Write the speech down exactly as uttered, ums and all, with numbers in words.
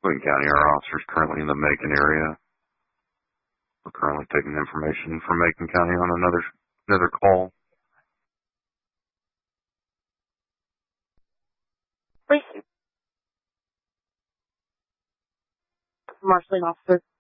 Wayne County, our officer's currently in the Macon area. We're currently taking information from Macon County on another another call. Please. Marshalling officer.